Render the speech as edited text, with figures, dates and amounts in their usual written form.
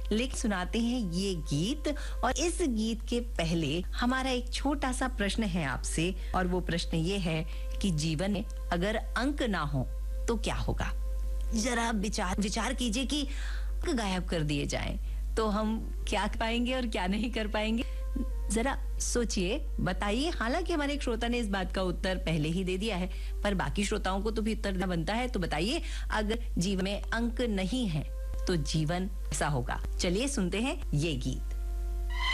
लेकिन सुनाते हैं ये गीत। और इस गीत के पहले हमारा एक छोटा सा प्रश्न है आपसे, और वो प्रश्न ये है कि जीवन में अगर अंक ना हो तो क्या होगा। जरा विचार कीजिए कि अंक गायब कर दिए जाएं तो हम क्या पाएंगे और क्या नहीं कर पाएंगे। जरा सोचिए, बताइए। हालांकि हमारे एक श्रोता ने इस बात का उत्तर पहले ही दे दिया है, पर बाकी श्रोताओं को तो भी उत्तर देना बनता है। तो बताइए, अगर जीवन में अंक नहीं है तो जीवन कैसा होगा। चलिए सुनते हैं ये गीत।